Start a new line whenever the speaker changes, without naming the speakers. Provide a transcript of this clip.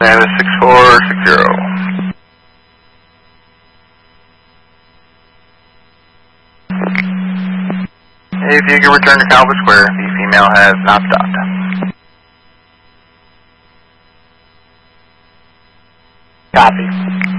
Status 6460. If you can return to Calvert Square, the female has not stopped.
Copy.